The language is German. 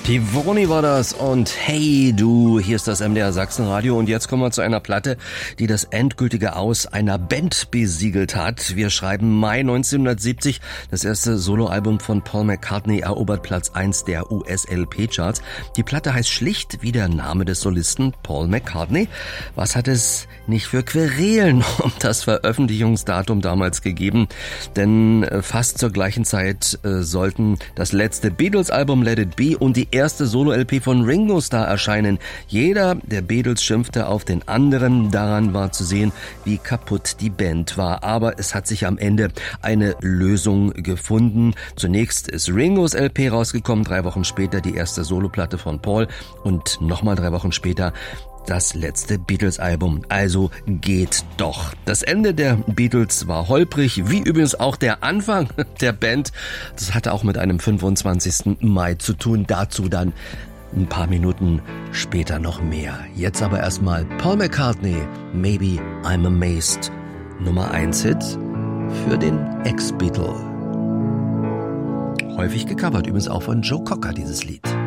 Pivoni war das und hey du, hier ist das MDR Sachsenradio und jetzt kommen wir zu einer Platte, die das endgültige Aus einer Band besiegelt hat. Wir schreiben Mai 1970, das erste Soloalbum von Paul McCartney erobert Platz 1 der US-LP-Charts. Die Platte heißt schlicht wie der Name des Solisten Paul McCartney. Was hat es nicht für Querelen um das Veröffentlichungsdatum damals gegeben? Denn fast zur gleichen Zeit sollten das letzte Beatles-Album Let It Be und die erste Solo-LP von Ringo Starr erscheinen. Jeder der Beatles schimpfte auf den anderen. Daran war zu sehen, wie kaputt die Band war. Aber es hat sich am Ende eine Lösung gefunden. Zunächst ist Ringos LP rausgekommen, 3 Wochen später die erste Soloplatte von Paul und nochmal 3 Wochen später das letzte Beatles-Album. Also geht doch. Das Ende der Beatles war holprig, wie übrigens auch der Anfang der Band. Das hatte auch mit einem 25. Mai zu tun. Dazu dann ein paar Minuten später noch mehr. Jetzt aber erstmal Paul McCartney, Maybe I'm Amazed. Nummer 1 Hit für den Ex-Beatle. Häufig gecovert, übrigens auch von Joe Cocker, dieses Lied.